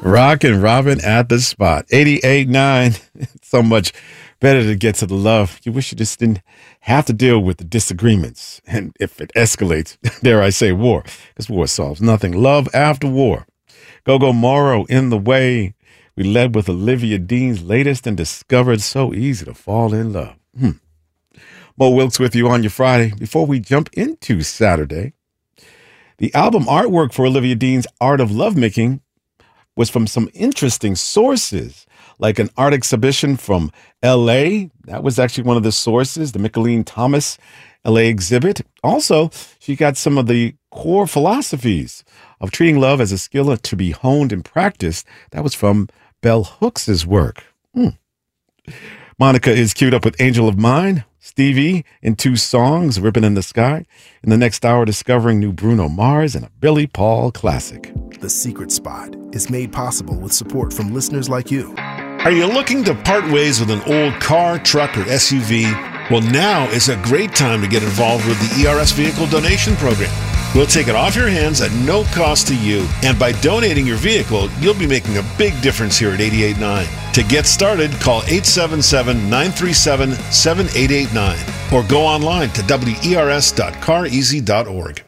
Rock and Robin at the spot. 88.9. So much better to get to the love. You wish you just didn't have to deal with the disagreements. And if it escalates, dare I say war, because war solves nothing. Love after war. Go Morrow in the way. We led with Olivia Dean's latest and discovered So Easy to Fall in Love. Mo Wilkes with you on your Friday. Before we jump into Saturday, the album artwork for Olivia Dean's Art of Lovemaking was from some interesting sources, like an art exhibition from L.A. That was actually one of the sources, the Mickalene Thomas L.A. exhibit. Also, she got some of the core philosophies of treating love as a skill to be honed and practiced. That was from Bell Hooks' work. Monica is queued up with Angel of Mine. Stevie in 2 songs, Ribbon in the Sky. In the next hour, discovering new Bruno Mars and a Billy Paul classic. The Secret Spot is made possible with support from listeners like you. Are you looking to part ways with an old car, truck, or SUV? Well, now is a great time to get involved with the ERS Vehicle Donation Program. We'll take it off your hands at no cost to you. And by donating your vehicle, you'll be making a big difference here at 88.9. To get started, call 877-937-7889 or go online to wers.careasy.org.